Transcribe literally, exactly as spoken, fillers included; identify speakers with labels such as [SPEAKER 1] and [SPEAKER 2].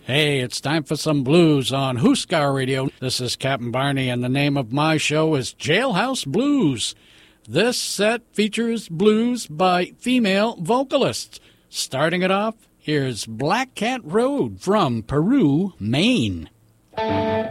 [SPEAKER 1] Hey, it's time for some blues on Huskar Radio. This is Captain Barney, and the name of my show is Jailhouse Blues. This set features blues by female vocalists. Starting it off, here's Black Cat Road from Peru, Maine.